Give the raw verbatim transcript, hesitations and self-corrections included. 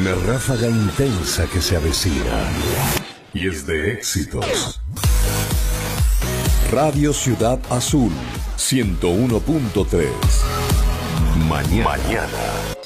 Una ráfaga intensa que se avecina y es de éxitos. Radio Ciudad Azul ciento uno punto tres. Mañana. Mañana.